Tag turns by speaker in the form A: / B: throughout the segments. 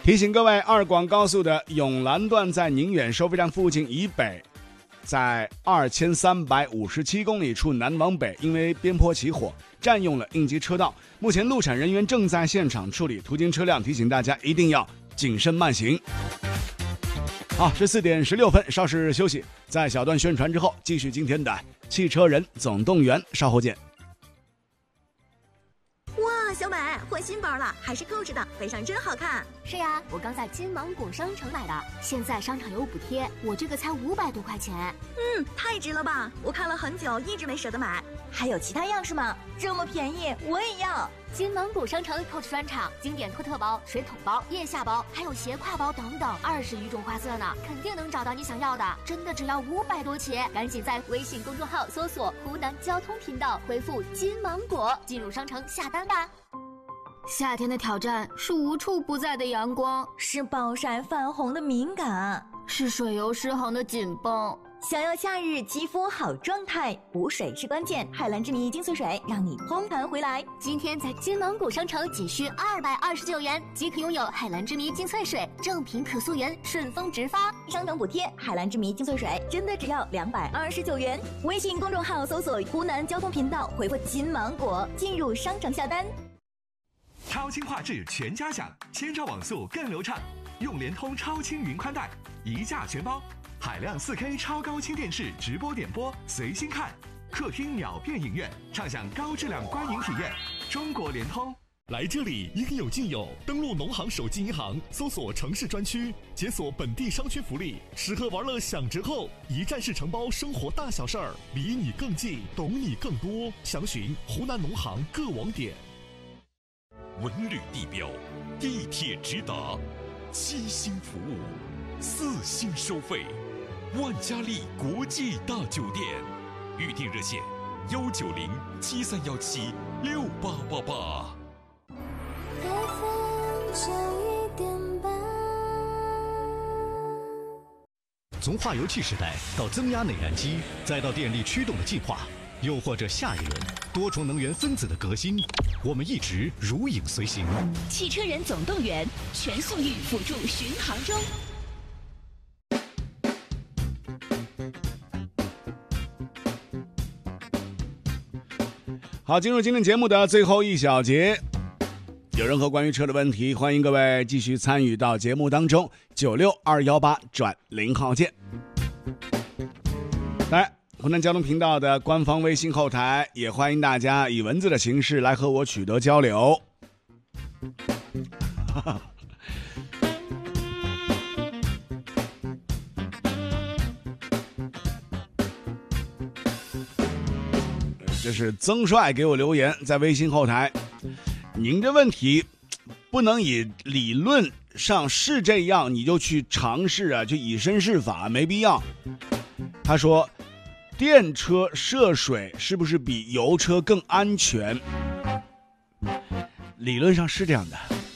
A: 提醒各位，二广高速的永兰段在宁远收费站附近以北，在2357公里处南往北，因为边坡起火，占用了应急车道。目前路产人员正在现场处理，途经车辆提醒大家一定要谨慎慢行。好，14点16分，稍事休息，在小段宣传之后，继续今天的汽车人总动员，稍后见。
B: 哇，小美换新包了，还是购置的，背上真好看。
C: 是呀，我刚在金芒果商城买的，现在商场有补贴，我这个才500多块钱。
B: 太值了吧！我看了很久，一直没舍得买。还有其他样式吗？这么便宜，我也要。
C: 金芒果商城 Coach 专场，经典托特包、水桶包、腋下包，还有斜挎包等等，20余种花色呢，肯定能找到你想要的。真的只要500多起，赶紧在微信公众号搜索湖南交通频道，回复金芒果，进入商城下单吧。夏天的挑战是无处不在的阳光，
B: 是暴晒泛红的敏感，
C: 是水油失衡的紧绷。
B: 想要夏日肌肤好状态，补水是关键。海蓝之谜精粹水让你嘭弹回来。
C: 今天在金芒果商城仅需229元即可拥有海蓝之谜精粹水，正品可溯源，顺丰直发。
B: 商城补贴，海蓝之谜精粹水真的只要229元。微信公众号搜索湖南交通频道，回复金芒果进入商城下单。
D: 超轻画质全家享，千兆网速更流畅，用联通超轻云宽带，一价全包。海量4K 超高清电视直播点播，随心看。客厅秒变影院，畅享高质量观影体验。中国联通。
E: 来这里应有尽有，登录农行手机银行，搜索城市专区，解锁本地商圈福利，吃喝玩乐享折扣，一站式承包生活大小事儿，离你更近，懂你更多。详询湖南农行各网点。
F: 文旅地标，地铁直达，7星服务，4星收费，万家丽国际大酒店，预订热线19073176888。
G: 从化油器时代到增压内燃机，再到电力驱动的进化，又或者下一轮多重能源分子的革新，我们一直如影随形。
H: 汽车人总动员，全速域辅助巡航中。
A: 好，进入今天节目的最后一小节，有任何关于车的问题，欢迎各位继续参与到节目当中，96218+0号键。来，湖南交通频道的官方微信后台，也欢迎大家以文字的形式来和我取得交流。这是曾帅给我留言，在微信后台，您这问题不能以理论上是这样你就去尝试啊，就以身试法，没必要。他说电车涉水是不是比油车更安全？理论上是这样的。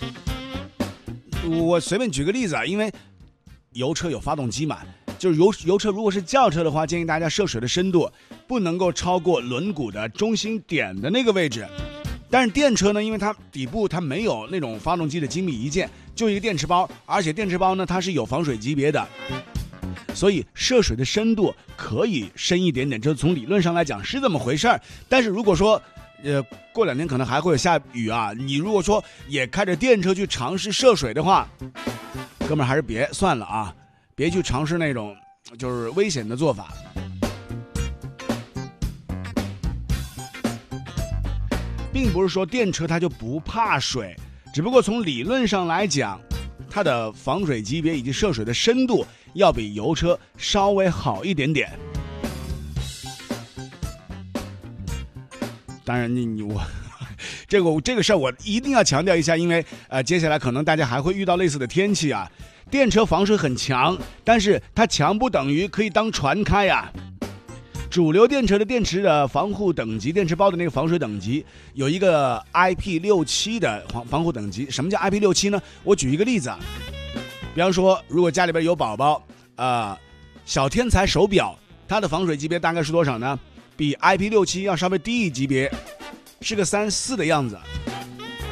A: 我随便举个例子啊，因为油车有发动机嘛，就是油车如果是轿车的话，建议大家涉水的深度不能够超过轮毂的中心点的那个位置。但是电车呢，因为它底部它没有那种发动机的精密仪件，就一个电池包，而且电池包呢它是有防水级别的，所以涉水的深度可以深一点点，这从理论上来讲是这么回事儿。但是如果说过2天可能还会有下雨啊，你如果说也开着电车去尝试涉水的话，哥们儿还是别算了啊，别去尝试那种就是危险的做法。并不是说电车它就不怕水，只不过从理论上来讲，它的防水级别以及涉水的深度要比油车稍微好一点点。当然我这个事儿我一定要强调一下，因为接下来可能大家还会遇到类似的天气啊。电车防水很强，但是它强不等于可以当船开呀。主流电车的电池的防护等级，电池包的那个防水等级有一个 IP67 的防护等级。什么叫 IP67 呢？我举一个例子啊，比方说如果家里边有宝宝小天才手表，它的防水级别大概是多少呢？比 IP67 要稍微低一级别，是个3、4的样子。